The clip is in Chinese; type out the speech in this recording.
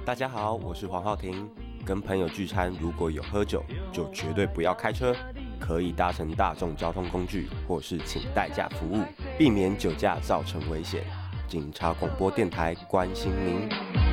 大家好，我是黄浩庭。跟朋友聚餐，如果有喝酒，就绝对不要开车，可以搭乘大众交通工具，或是请代驾服务，避免酒驾造成危险。警察广播电台关心您。